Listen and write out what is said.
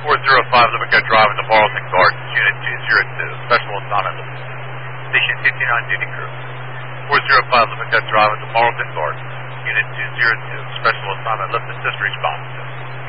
405 Lubbock Drive in the Marlton Gardens, Unit 202, Special Assignment, Station 15 on duty crew. 405 Lubbock Drive in the Marlton Gardens, Unit 202, Special Assignment, Lipton District Response.